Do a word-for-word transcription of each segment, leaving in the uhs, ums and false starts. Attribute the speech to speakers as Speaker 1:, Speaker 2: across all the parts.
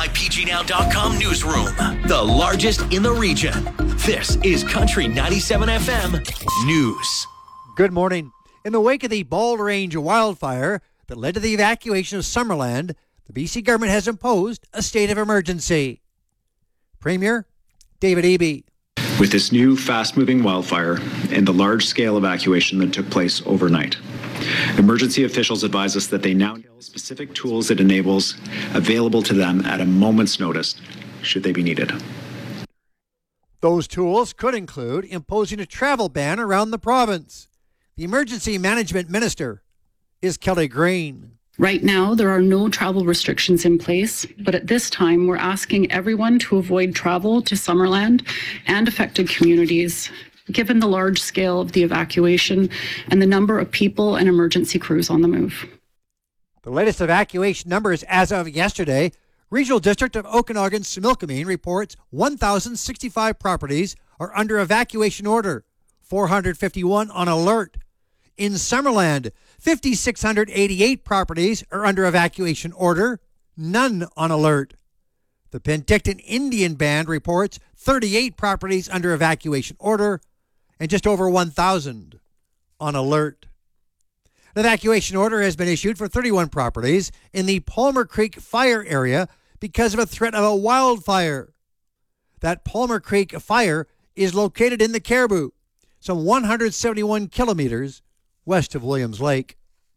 Speaker 1: my p g now dot com newsroom, the largest in the region. This is Country ninety-seven F M News.
Speaker 2: Good morning. In the wake of the Bald Range wildfire that led to the evacuation of Summerland, the B C government has imposed a state of emergency. Premier David Eby.
Speaker 3: With this new fast-moving wildfire and the large-scale evacuation that took place overnight, emergency officials advise us that they now have specific tools it enables available to them at a moment's notice, should they be needed.
Speaker 2: Those tools could include imposing a travel ban around the province. The Emergency Management Minister is Kelly Green.
Speaker 4: Right now, there are no travel restrictions in place, but at this time, we're asking everyone to avoid travel to Summerland and affected communities, given the large scale of the evacuation and the number of people and emergency crews on the move.
Speaker 2: The latest evacuation numbers as of yesterday, Regional District of Okanagan-Similkameen reports one thousand sixty-five properties are under evacuation order, four hundred fifty-one on alert. In Summerland, five thousand six hundred eighty-eight properties are under evacuation order, none on alert. The Penticton Indian Band reports thirty-eight properties under evacuation order and just over one thousand on alert. An evacuation order has been issued for thirty-one properties in the Palmer Creek fire area because of a threat of a wildfire. That Palmer Creek fire is located in the Caribou, some one hundred seventy-one kilometers west of Williams Lake.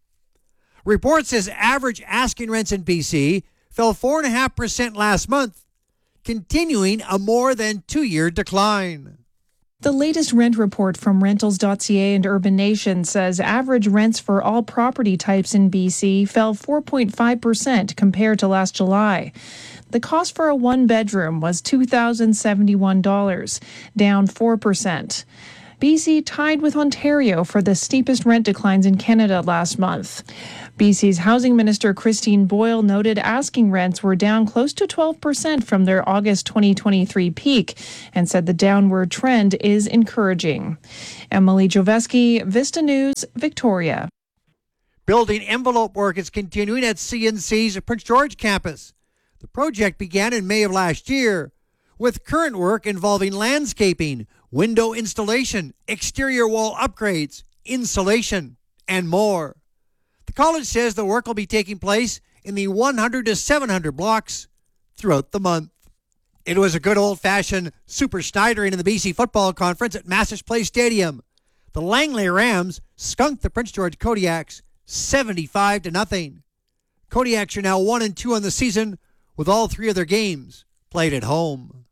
Speaker 2: Report says average asking rents in B C fell four point five percent last month, continuing a more than two-year decline.
Speaker 5: The latest rent report from rentals dot c a and Urban Nation says average rents for all property types in B C fell four point five percent compared to last July. The cost for a one-bedroom was two thousand seventy-one dollars, down four percent. B C tied with Ontario for the steepest rent declines in Canada last month. B C's Housing Minister Christine Boyle noted asking rents were down close to twelve percent from their August twenty twenty-three peak and said the downward trend is encouraging. Emily Joveski, Vista News, Victoria.
Speaker 2: Building envelope work is continuing at C N C's Prince George campus. The project began in May of last year, with current work involving landscaping, window installation, exterior wall upgrades, insulation, and more. The college says the work will be taking place in the one hundred to seven hundred blocks throughout the month. It was a good old-fashioned Super Schneidering in the B C Football Conference at Masters Place Stadium. The Langley Rams skunked the Prince George Kodiaks seventy-five to nothing. Kodiaks are now one and two on the season, with all three of their games played at home.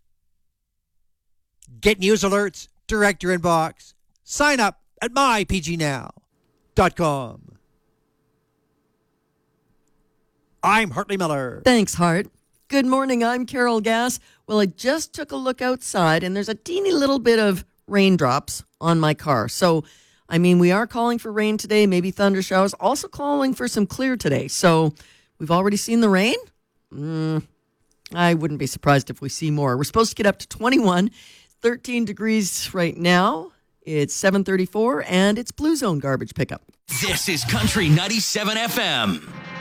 Speaker 2: Get news alerts direct your inbox. Sign up at my p g now dot com. I'm Hartley Miller.
Speaker 6: Thanks, Hart. Good morning, I'm Carol Gass. Well, I just took a look outside, and there's a teeny little bit of raindrops on my car. So, I mean, we are calling for rain today, maybe thunder showers. Also calling for some clear today. So, we've already seen the rain? Mm, I wouldn't be surprised if we see more. We're supposed to get up to twenty-one, thirteen degrees right now. It's seven thirty-four, and it's Blue Zone garbage pickup.
Speaker 1: This is Country ninety-seven F M.